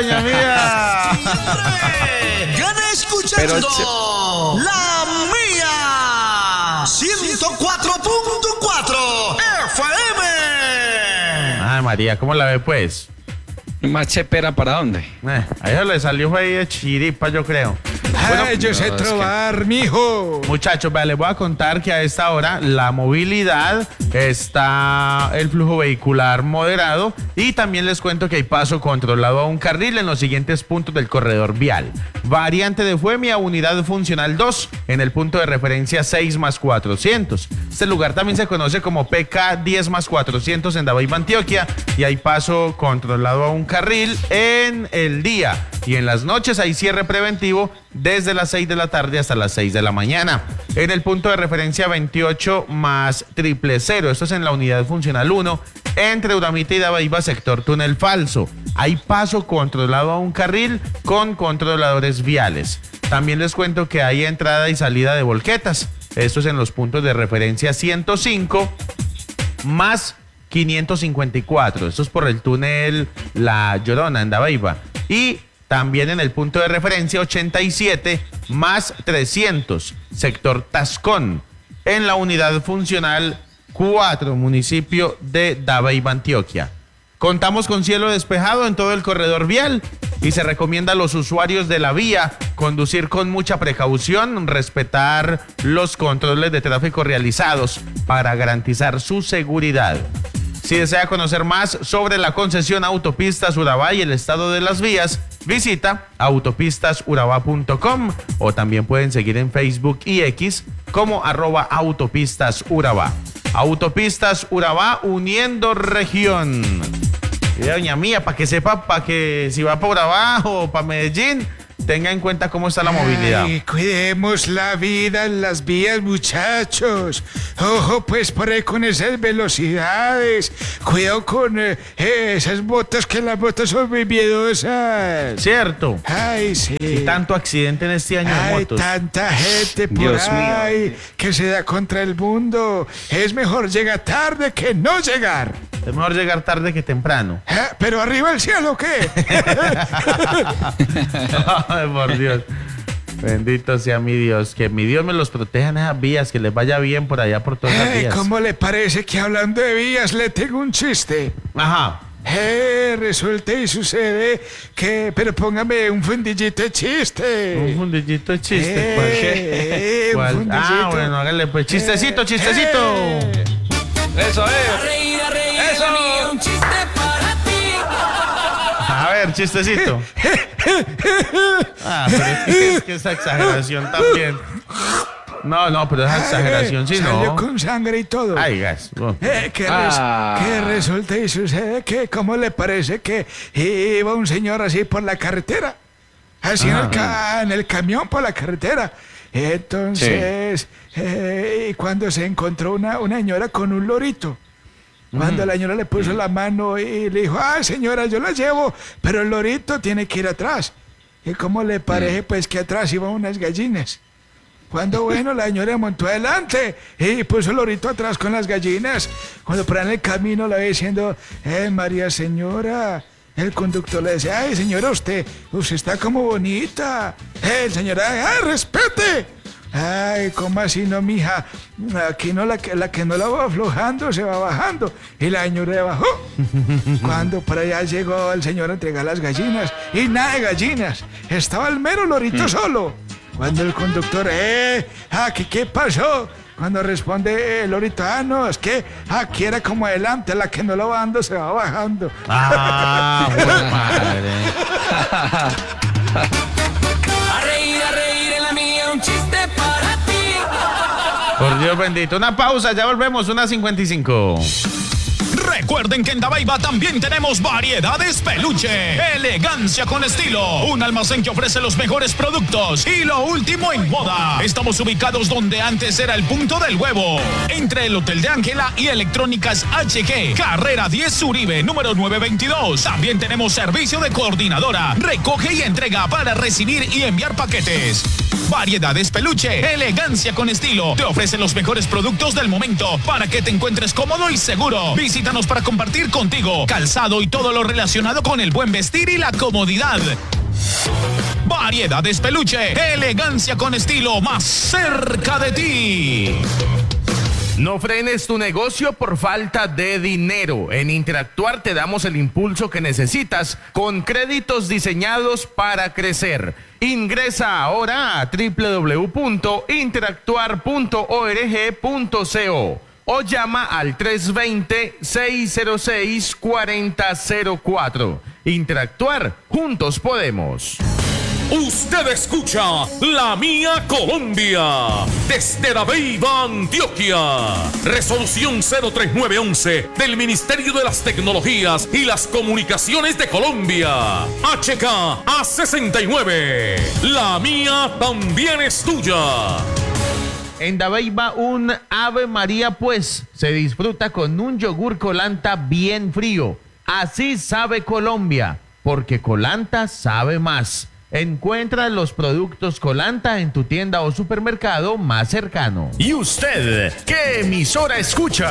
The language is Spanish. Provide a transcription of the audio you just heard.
doña mía! ¡Gana escuchando La Mía! 104.4 FM. Ay, María, ¿cómo la ve, pues? ¿Más chepera para dónde? A ella le salió ahí de chiripa, yo creo. Bueno, yo sé trobar, mijo. Muchachos, vea, les voy a contar que a esta hora la movilidad está el flujo vehicular moderado y también les cuento que hay paso controlado a un carril en los siguientes puntos del corredor vial. Variante de Fuemia, unidad funcional 2, en el punto de referencia 6+400. Este lugar también se conoce como PK 10+400 en Dabeiba, Antioquia, y hay paso controlado a un carril en el día. Y en las noches hay cierre preventivo desde las 6 de la tarde hasta las 6 de la mañana. En el punto de referencia 28+000, esto es en la unidad funcional 1, entre Uramita y Dabeiba, sector Túnel Falso. Hay paso controlado a un carril con controladores viales. También les cuento que hay entrada y salida de volquetas. Esto es en los puntos de referencia 105 más 554. Esto es por el túnel La Llorona en Dabeiba. Y también en el punto de referencia 87 más 300, sector Tascón, en la unidad funcional 4, municipio de Dabeiba, Antioquia. Contamos con cielo despejado en todo el corredor vial y se recomienda a los usuarios de la vía conducir con mucha precaución, respetar los controles de tráfico realizados para garantizar su seguridad. Si desea conocer más sobre la concesión Autopistas Urabá y el estado de las vías, visita autopistasurabá.com o también pueden seguir en Facebook y X como @autopistasurabá. Autopistas Urabá, uniendo región. Y doña mía, para que sepa, para que si va por abajo o para Medellín, tenga en cuenta cómo está la movilidad. Cuidemos la vida en las vías, muchachos. Ojo, pues por ahí con esas velocidades. Cuidado con esas motos, que las motos son muy miedosas. ¿Cierto? Ay, sí. Y tanto accidente en este año de Hay motos. tanta gente por Dios ahí mío. que se da contra el mundo. Es mejor llegar tarde que no llegar. Es mejor llegar tarde que temprano. Pero arriba el cielo, ¿qué? Ay, por Dios. Bendito sea mi Dios. Que mi Dios me los proteja en esas vías. Que les vaya bien por allá, por todas las vías. ¿Cómo le parece que hablando de vías le tengo un chiste? Ajá. Resulta y sucede que... Pero póngame un fundillito de chiste. Un fundillito de chiste. Un ¿Cuál? fundillito. Bueno, hágale pues. Chistecito, chistecito. Eso es. Eso. Un chiste para ti. A ver, chistecito. Pero es que esa exageración también. No, pero esa exageración sí, Salió no. con sangre y todo. Ay, gas. Oh. Que resulta y sucede que, ¿cómo le parece que iba un señor así por la carretera? Así en el camión por la carretera. Entonces, y cuando se encontró una señora con un lorito. Cuando la señora le puso la mano y le dijo, señora, yo la llevo, pero el lorito tiene que ir atrás. ¿Y cómo le parece? Pues que atrás iban unas gallinas. Cuando, bueno, la señora montó adelante y puso el lorito atrás con las gallinas. Cuando por ahí en el camino la ve diciendo, María señora, el conductor le decía, ay, señora, usted está como bonita. El señor, ay, respete. Ay, ¿cómo así no, mija? Aquí no, la que no la va aflojando se va bajando. Y la señora bajó. Cuando por allá llegó el señor a entregar las gallinas. Y nada de gallinas. Estaba el mero lorito solo. Cuando el conductor, ¿qué pasó? Cuando responde el lorito, no, es que aquí era como adelante, la que no la va dando se va bajando. Bueno, madre. A reír en la mía, un chiste para ti. Por Dios bendito. Una pausa, ya volvemos, 1:55. Recuerden que en Dabeiba también tenemos Variedades Peluche. Elegancia con estilo. Un almacén que ofrece los mejores productos y lo último en moda. Estamos ubicados donde antes era el punto del huevo. Entre el Hotel de Ángela y Electrónicas HG. Carrera 10 Uribe, número 922. También tenemos servicio de coordinadora. Recoge y entrega para recibir y enviar paquetes. Variedades Peluche. Elegancia con estilo. Te ofrece los mejores productos del momento para que te encuentres cómodo y seguro. Visítanos para compartir contigo. zapato, calzado y todo lo relacionado con el buen vestir y la comodidad. Variedades Peluche, elegancia con estilo más cerca de ti. No frenes tu negocio por falta de dinero. En Interactuar te damos el impulso que necesitas con créditos diseñados para crecer. Ingresa ahora a www.interactuar.org.co o llama al 320-606-4004. Interactuar, juntos podemos. Usted escucha La Mía Colombia desde Dabeiba, Antioquia. Resolución 03911 del Ministerio de las Tecnologías y las Comunicaciones de Colombia. HK A69. La mía también es tuya. En Dabeiba un Ave María pues se disfruta con un yogur Colanta bien frío. Así sabe Colombia, porque Colanta sabe más. Encuentra los productos Colanta en tu tienda o supermercado más cercano. ¿Y usted qué emisora escucha?